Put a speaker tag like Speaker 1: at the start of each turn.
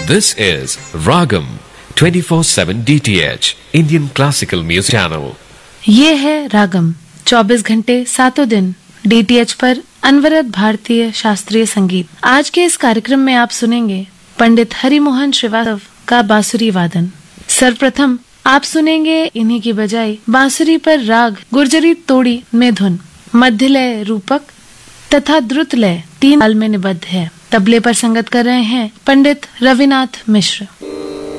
Speaker 1: This is Ragam 24/7 DTH Indian Classical Music Channel.
Speaker 2: ये है रागम 24 घंटे 7 दिन DTH पर अनवरत भारतीय शास्त्रीय संगीत। आज के इस कार्यक्रम में आप सुनेंगे पंडित हरिमोहन श्रीवास्तव का बांसुरी वादन। सर्वप्रथम आप सुनेंगे इन्हीं की बजाई बांसुरी पर राग गुर्जरी तोड़ी में धुन, मध्य लय रूपक तथा द्रुत लय 3 ताल में निबद्ध है। तबले पर संगत कर रहे हैं पंडित रविनाथ मिश्र।